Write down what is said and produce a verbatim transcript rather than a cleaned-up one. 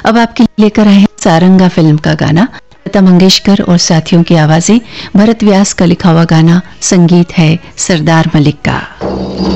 अब आपके लिए लेकर आए हैं सारंगा फिल्म का गाना। लता मंगेशकर और साथियों की आवाजें, भरत व्यास का लिखा हुआ गाना, संगीत है सरदार मलिक का।